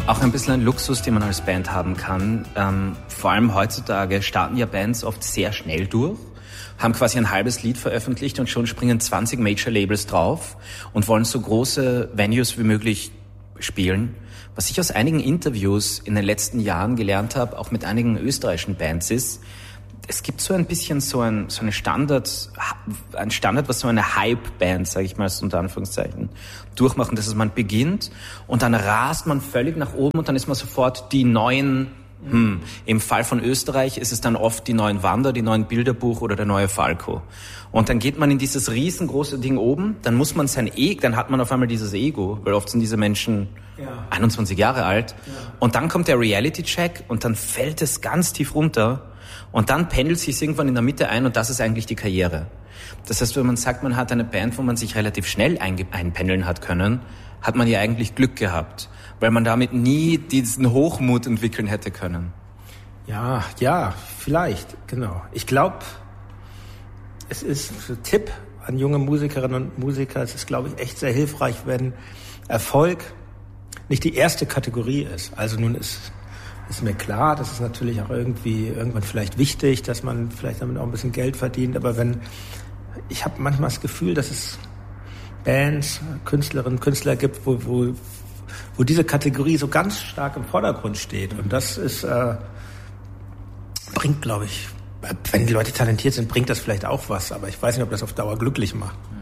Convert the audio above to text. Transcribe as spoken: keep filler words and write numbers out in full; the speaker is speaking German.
Auch ein bisschen ein Luxus, den man als Band haben kann. Ähm, vor allem heutzutage starten ja Bands oft sehr schnell durch, haben quasi ein halbes Lied veröffentlicht und schon springen zwanzig Major-Labels drauf und wollen so große Venues wie möglich spielen. Was ich aus einigen Interviews in den letzten Jahren gelernt habe, auch mit einigen österreichischen Bands, ist, es gibt so ein bisschen so ein, so eine Standard, ein Standard, was so eine Hype-Band, sage ich mal, unter Anführungszeichen, durchmachen. Das ist, man beginnt und dann rast man völlig nach oben und dann ist man sofort die neuen, hm, im Fall von Österreich ist es dann oft die neuen Wander, die neuen Bilderbuch oder der neue Falco. Und dann geht man in dieses riesengroße Ding oben, dann muss man sein Ego, dann hat man auf einmal dieses Ego, weil oft sind diese Menschen ja. einundzwanzig Jahre alt. Ja. Und dann kommt der Reality-Check und dann fällt es ganz tief runter. Und dann pendelt sich irgendwann in der Mitte ein und das ist eigentlich die Karriere. Das heißt, wenn man sagt, man hat eine Band, wo man sich relativ schnell einge- einpendeln hat können, hat man ja eigentlich Glück gehabt, weil man damit nie diesen Hochmut entwickeln hätte können. Ja, ja, vielleicht, genau. Ich glaube, es ist ein Tipp an junge Musikerinnen und Musiker, es ist, glaube ich, echt sehr hilfreich, wenn Erfolg nicht die erste Kategorie ist. Also nun ist Ist mir klar, das ist natürlich auch irgendwie irgendwann vielleicht wichtig, dass man vielleicht damit auch ein bisschen Geld verdient. Aber wenn, ich habe manchmal das Gefühl, dass es Bands, Künstlerinnen, Künstler gibt, wo, wo, wo diese Kategorie so ganz stark im Vordergrund steht. Und das ist, äh, bringt, glaube ich, wenn die Leute talentiert sind, bringt das vielleicht auch was. Aber ich weiß nicht, ob das auf Dauer glücklich macht.